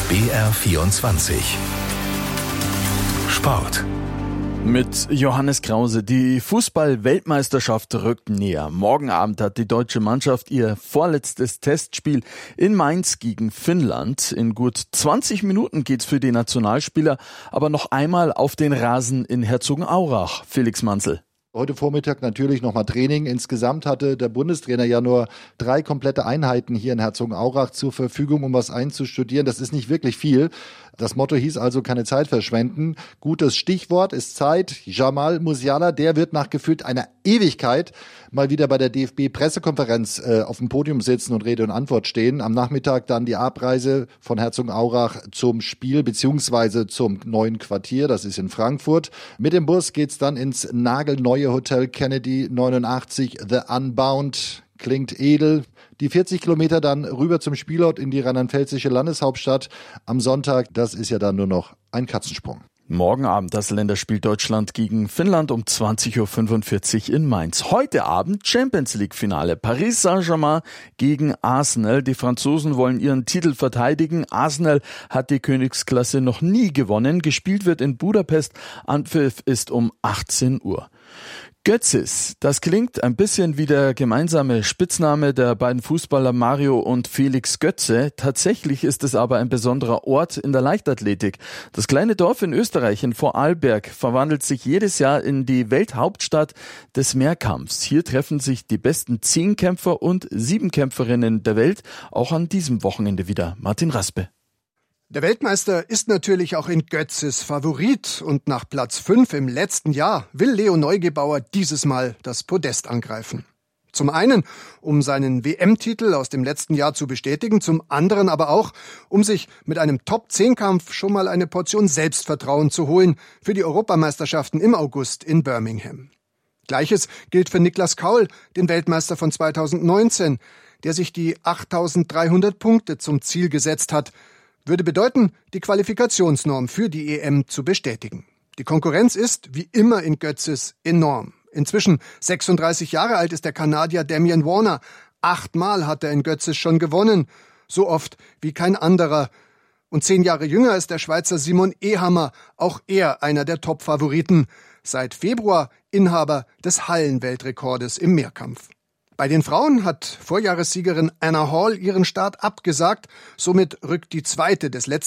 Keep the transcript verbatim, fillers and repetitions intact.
B R vierundzwanzig Sport. Mit Johannes Krause. Die Fußball-Weltmeisterschaft rückt näher. Morgen Abend hat die deutsche Mannschaft ihr vorletztes Testspiel in Mainz gegen Finnland. In gut zwanzig Minuten geht's für die Nationalspieler aber noch einmal auf den Rasen in Herzogenaurach. Felix Manzel. Heute Vormittag natürlich nochmal Training. Insgesamt hatte der Bundestrainer ja nur drei komplette Einheiten hier in Herzogenaurach zur Verfügung, um was einzustudieren. Das ist nicht wirklich viel. Das Motto hieß also keine Zeit verschwenden. Gutes Stichwort ist Zeit. Jamal Musiala, der wird nach gefühlt einer Ewigkeit mal wieder bei der D F B-Pressekonferenz äh, auf dem Podium sitzen und Rede und Antwort stehen. Am Nachmittag dann die Abreise von Herzogenaurach zum Spiel beziehungsweise zum neuen Quartier. Das ist in Frankfurt. Mit dem Bus geht's dann ins nagelneue Hotel Kennedy neunundachtzig The Unbound. Klingt edel. Die vierzig Kilometer dann rüber zum Spielort in die rheinland-pfälzische Landeshauptstadt am Sonntag, das ist ja dann nur noch ein Katzensprung. Morgen Abend das Länderspiel Deutschland gegen Finnland um zwanzig Uhr fünfundvierzig in Mainz. Heute Abend Champions League Finale. Paris Saint-Germain gegen Arsenal. Die Franzosen wollen ihren Titel verteidigen. Arsenal hat die Königsklasse noch nie gewonnen. Gespielt wird in Budapest. Anpfiff ist um achtzehn Uhr. Götzis, das klingt ein bisschen wie der gemeinsame Spitzname der beiden Fußballer Mario und Felix Götze. Tatsächlich ist es aber ein besonderer Ort in der Leichtathletik. Das kleine Dorf in Österreich, in Vorarlberg, verwandelt sich jedes Jahr in die Welthauptstadt des Mehrkampfs. Hier treffen sich die besten Zehnkämpfer und Siebenkämpferinnen der Welt, auch an diesem Wochenende wieder. Martin Raspe. Der Weltmeister ist natürlich auch in Götzis Favorit und nach Platz fünf im letzten Jahr will Leo Neugebauer dieses Mal das Podest angreifen. Zum einen, um seinen W M-Titel aus dem letzten Jahr zu bestätigen, zum anderen aber auch, um sich mit einem Top-zehn-Kampf schon mal eine Portion Selbstvertrauen zu holen für die Europameisterschaften im August in Birmingham. Gleiches gilt für Niklas Kaul, den Weltmeister von zweitausendneunzehn, der sich die achttausenddreihundert Punkte zum Ziel gesetzt hat. Würde bedeuten, die Qualifikationsnorm für die E M zu bestätigen. Die Konkurrenz ist, wie immer in Götzis, enorm. Inzwischen sechsunddreißig Jahre alt ist der Kanadier Damian Warner. Achtmal hat er in Götzis schon gewonnen. So oft wie kein anderer. Und zehn Jahre jünger ist der Schweizer Simon Ehammer. Auch er einer der Top-Favoriten. Seit Februar Inhaber des Hallenweltrekordes im Mehrkampf. Bei den Frauen hat Vorjahressiegerin Anna Hall ihren Start abgesagt. Somit rückt die zweite des letzten